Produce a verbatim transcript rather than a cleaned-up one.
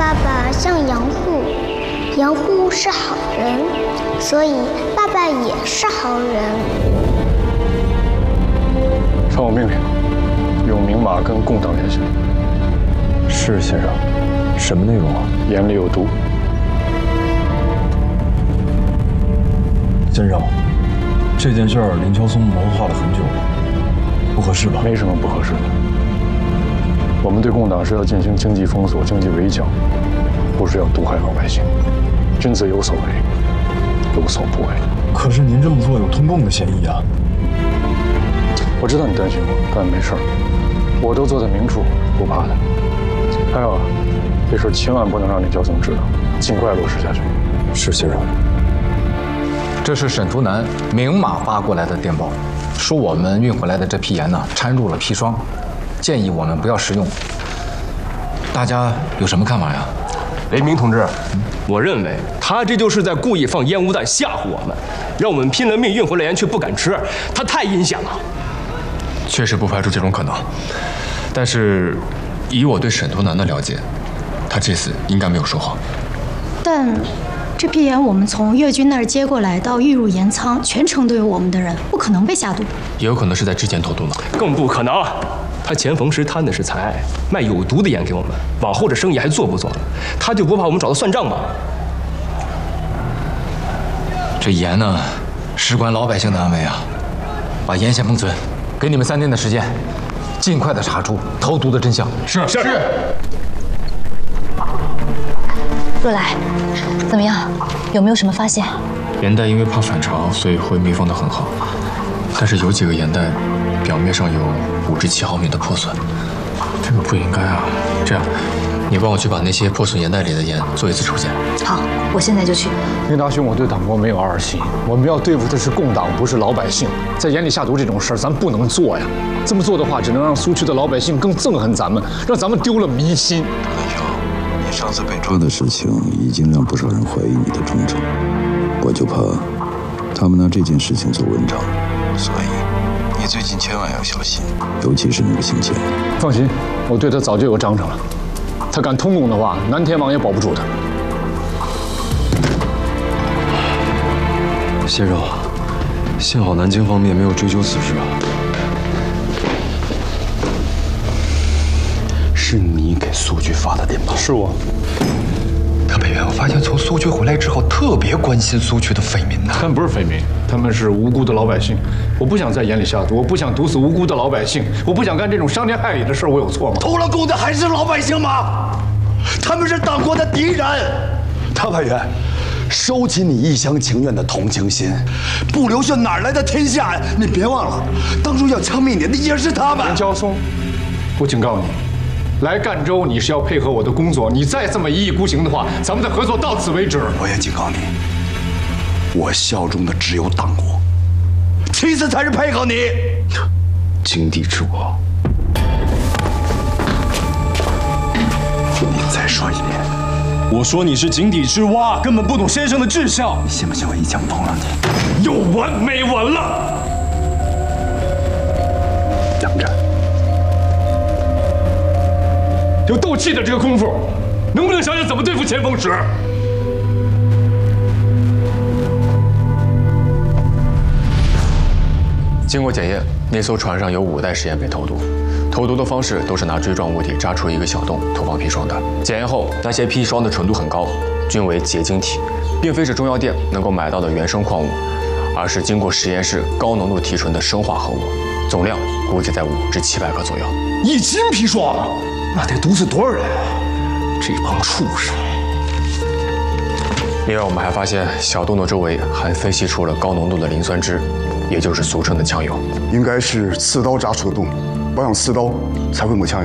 爸爸像杨户，杨户是好人，所以爸爸也是好人。 传我命令，用明码跟共党联系。 是先生，什么内容啊？ 盐里有毒。 先生，这件事儿林乔松谋划了很久，不合适吧？ 没什么不合适的。我们对共党是要进行经济封锁、经济围剿，不是要毒害老百姓。君子有所为，有所不为。 可是您这么做有通共的嫌疑啊！ 我知道你担心我，但没事儿，我都坐在明处，不怕的。还有啊，这事千万不能让林乔松知道，尽快落实下去。 是先生。 这是沈图南明码发过来的电报，说我们运回来的这批盐呢掺入了砒霜，建议我们不要食用。大家有什么看法呀？ 雷鸣同志，我认为他这就是在故意放烟雾弹吓唬我们，让我们拼了命运回来盐却不敢吃，他太阴险了。 确实不排除这种可能，但是以我对沈图南的了解，他这次应该没有说谎。 但这批盐我们从越军那儿接过来，到运入盐仓，全程都有我们的人，不可能被下毒。 也有可能是在之前投毒了， 更不可能。他钱逢时贪的是财，卖有毒的盐给我们，往后这生意还做不做了？他就不怕我们找他算账吗？ 这盐呢，事关老百姓的安危啊！把盐先封存，给你们三天的时间，尽快的查出投毒的真相。 是是。 若来，怎么样？有没有什么发现？ 盐袋因为怕反潮，所以会密封得很好，但是有几个盐袋表面上有五至七毫米的破损，这个不应该啊。这样，你帮我去把那些破损盐袋里的盐做一次抽检。 好，我现在就去。 林大兄，我对党国没有二心，我们要对付的是共党，不是老百姓。在盐里下毒这种事儿，咱不能做呀。这么做的话，只能让苏区的老百姓更憎恨咱们，让咱们丢了民心。 上次被抓的事情已经让不少人怀疑你的忠诚，我就怕他们拿这件事情做文章，所以你最近千万要小心，尤其是那个姓钱。 放心，我对他早就有章程了，他敢通共的话，南天王也保不住他。 先生，幸好南京方面没有追究此事啊。 是你给苏区发的电报？ 是我。 特派员，我发现从苏区回来之后，特别关心苏区的匪民呐。 他们不是匪民，他们是无辜的老百姓。我不想在盐里下毒，我不想毒死无辜的老百姓，我不想干这种伤天害理的事，我有错吗？ 偷了共的还是老百姓吗？他们是党国的敌人。特派员，收起你一厢情愿的同情心，不流血哪来的天下呀？你别忘了，当初要枪毙你的也是他们。 林乔松，我警告你。来赣州，你是要配合我的工作。你再这么一意孤行的话，咱们的合作到此为止。 我也警告你，我效忠的只有党国，其次才是配合你。井底之蛙，你再说一遍。 我说你是井底之蛙，根本不懂先生的志向。 你信不信我一枪崩了你？ 有完没完了？ 杨震。 有斗气的这个功夫，能不能想想怎么对付钱锋石？ 经过检验，那艘船上有五袋试验被投毒，投毒的方式都是拿锥状物体扎出一个小洞，投放砒霜的。检验后，那些砒霜的纯度很高，均为结晶体，并非是中药店能够买到的原生矿物，而是经过实验室高浓度提纯的生化合物，总量估计在五至七百克左右。 一斤砒霜，那得毒死多少人？这帮畜生！ 另外，我们还发现小洞的周围还分析出了高浓度的磷酸酯，也就是俗称的枪油。 应该是刺刀扎出的洞，保养刺刀才会抹枪油。